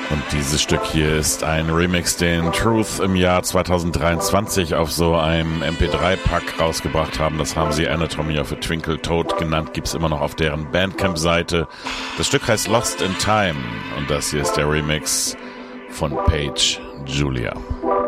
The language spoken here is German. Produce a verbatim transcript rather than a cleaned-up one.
Und dieses Stück hier ist ein Remix, den Truth im Jahr zwanzig dreiundzwanzig auf so einem M P drei Pack rausgebracht haben. Das haben sie Anatomy of a Twinkle Toad genannt, gibt's immer noch auf deren Bandcamp-Seite. Das Stück heißt Lost in Time und das hier ist der Remix von Paige Julia.